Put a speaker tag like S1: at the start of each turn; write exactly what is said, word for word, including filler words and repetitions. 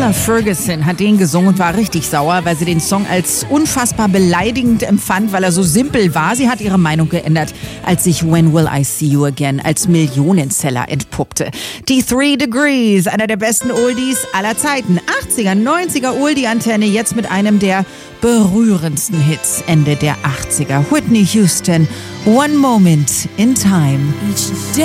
S1: Nicola Ferguson hat den gesungen und war richtig sauer, weil sie den Song als unfassbar beleidigend empfand, weil er so simpel war. Sie hat ihre Meinung geändert, als sich When Will I See You Again als Millionenseller entpuppte. Die Three Degrees, einer der besten Oldies aller Zeiten. achtziger, neunziger Oldie-Antenne, jetzt mit einem der berührendsten Hits Ende der achtziger. Whitney Houston, One Moment in Time.